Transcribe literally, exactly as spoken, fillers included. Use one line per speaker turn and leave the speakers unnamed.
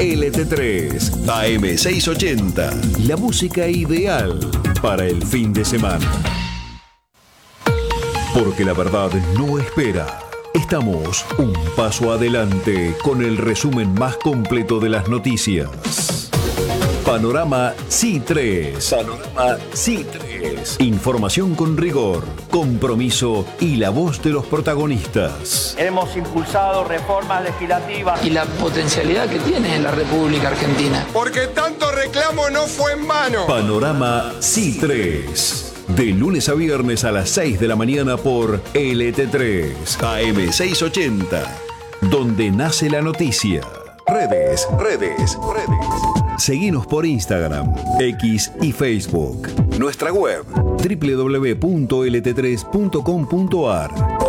L T tres, A M seiscientos ochenta. La música ideal para el fin de semana. Porque la verdad no espera. Estamos un paso adelante con el resumen más completo de las noticias. Panorama C I tres. Panorama C I tres. Información con rigor, compromiso y la voz de los protagonistas.
Hemos impulsado reformas legislativas.
Y la potencialidad que tiene la República Argentina.
Porque tanto reclamo no fue en vano.
Panorama C I tres. De lunes a viernes a las seis de la mañana por L T tres, A M seiscientos ochenta. Donde nace la noticia. Redes, redes, redes. Seguinos por Instagram, X y Facebook. Nuestra web, doble u doble u doble u punto l t tres punto com punto a r.